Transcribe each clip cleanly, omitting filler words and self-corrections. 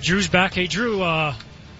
Drew's back. Hey, Drew, you want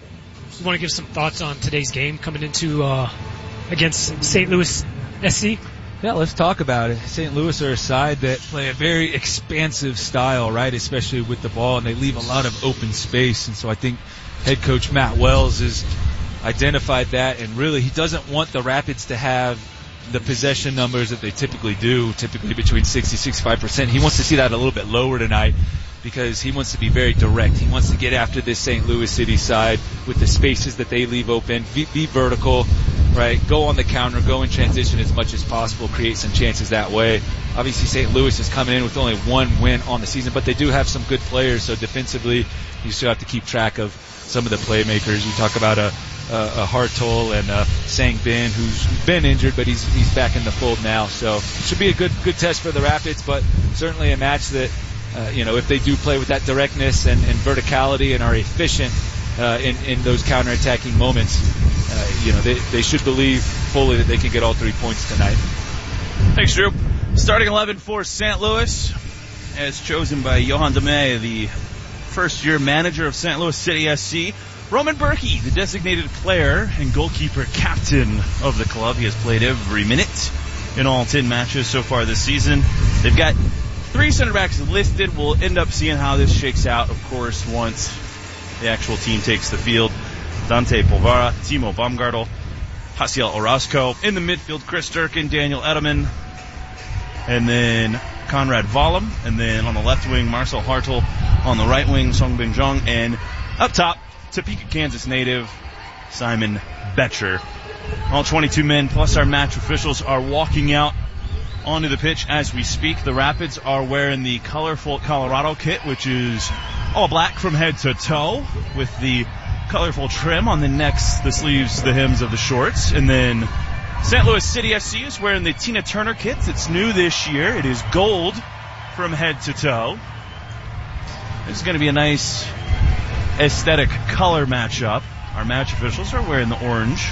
to give some thoughts on today's game coming into against St. Louis SC? Yeah, let's talk about it. St. Louis are a side that play a very expansive style, right, especially with the ball, and they leave a lot of open space. And so I think head coach Matt Wells has identified that, and really he doesn't want the Rapids to have the possession numbers that they typically do, typically between 60-65%. He wants to see that a little bit lower tonight because he wants to be very direct. He wants to get after this St. Louis City side with the spaces that they leave open, be vertical, right? Go on the counter, go in transition as much as possible, create some chances that way. Obviously, St. Louis is coming in with only one win on the season, but they do have some good players, so defensively you still have to keep track of some of the playmakers. You talk about a Hartol and Sang Bin, who's been injured, but he's back in the fold now. So it should be a good test for the Rapids, but certainly a match that, if they do play with that directness and verticality and are efficient in those counterattacking moments, they should believe fully that they can get all 3 points tonight. Thanks, Drew. Starting 11 for St. Louis, as chosen by Johan Demey, the first-year manager of St. Louis City SC. Roman Berkey, the designated player and goalkeeper captain of the club. He has played every minute in all 10 matches so far this season. They've got 3 center backs listed. We'll end up seeing how this shakes out, of course, once the actual team takes the field. Dante Polvara, Timo Baumgartel, Hasiel Orozco. In the midfield, Chris Durkin, Daniel Edelman, and then Conrad Vollum. And then on the left wing, Marcel Hartl. On the right wing, Song Bin Jong. And up top, Topeka, Kansas native Simon Betcher. All 22 men plus our match officials are walking out onto the pitch as we speak. The Rapids are wearing the colorful Colorado kit, which is all black from head to toe with the colorful trim on the necks, the sleeves, the hems of the shorts. And then St. Louis City SC is wearing the Tina Turner kit. It's new this year. It is gold from head to toe. This is going to be a nice aesthetic color matchup. Our match officials are wearing the orange.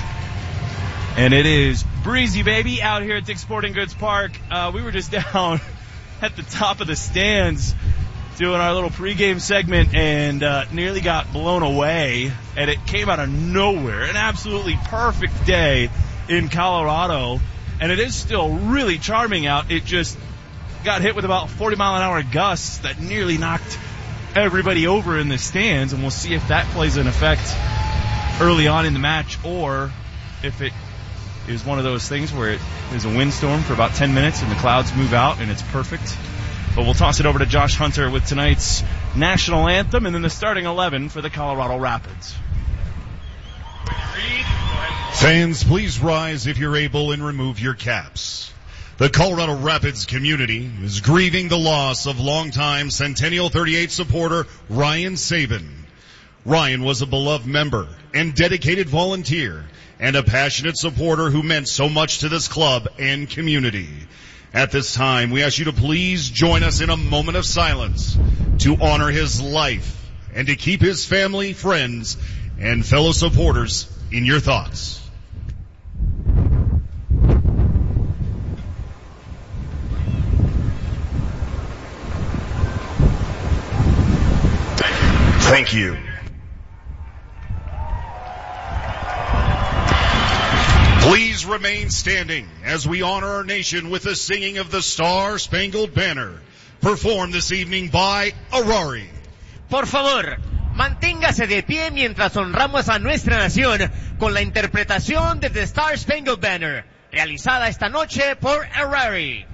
And it is breezy, baby, out here at Dick's Sporting Goods Park. We were just down at the top of the stands doing our little pregame segment and nearly got blown away. And it came out of nowhere. An absolutely perfect day in Colorado. And it is still really charming out. It just got hit with about 40-mile-an-hour gusts that nearly knocked everybody over in the stands, and we'll see if that plays an effect early on in the match or if it is one of those things where it is a windstorm for about 10 minutes and the clouds move out and it's perfect. But we'll toss it over to Josh Hunter with tonight's national anthem and then the starting 11 for the Colorado Rapids. Fans, please rise if you're able and remove your caps. The Colorado Rapids community is grieving the loss of longtime Centennial 38 supporter Ryan Saban. Ryan was a beloved member and dedicated volunteer and a passionate supporter who meant so much to this club and community. At this time, we ask you to please join us in a moment of silence to honor his life and to keep his family, friends, and fellow supporters in your thoughts. Thank you. Please remain standing as we honor our nation with the singing of the Star-Spangled Banner, performed this evening by Arari. Por favor, manténgase de pie mientras honramos a nuestra nación con la interpretación de The Star-Spangled Banner, realizada esta noche por Arari.